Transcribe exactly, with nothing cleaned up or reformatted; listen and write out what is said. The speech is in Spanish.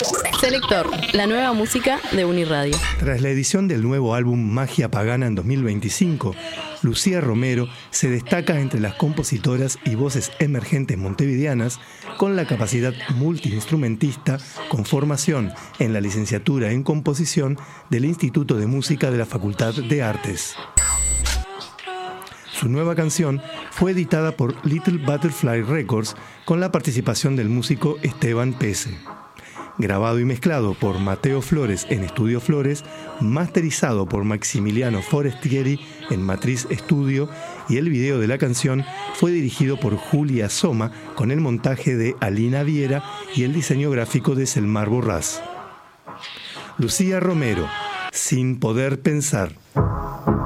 Selector, la nueva música de Uniradio. Tras la edición del nuevo álbum Magia Pagana en dos mil veinticinco, Lucía Romero se destaca entre las compositoras y voces emergentes montevideanas con la capacidad multiinstrumentista con formación en la licenciatura en composición del Instituto de Música de la Facultad de Artes. Su nueva canción fue editada por Little Butterfly Records con la participación del músico Esteban Pese. Grabado y mezclado por Mateo Flores en Estudio Flores, masterizado por Maximiliano Forestieri en Matriz Estudio, y el video de la canción fue dirigido por Julia Soma con el montaje de Alina Viera y el diseño gráfico de Selmar Borrás. Lucía Romero, Sin Poder Pensar.